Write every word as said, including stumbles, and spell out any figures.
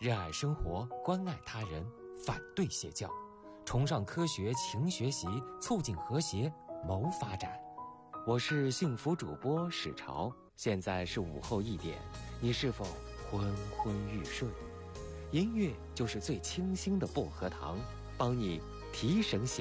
热爱生活，关爱他人，反对邪教，崇尚科学，勤学习，促进和谐，谋发展。我是幸福主播史潮，现在是午后一点，你是否昏昏欲睡？音乐就是最清新的薄荷糖，帮你提神醒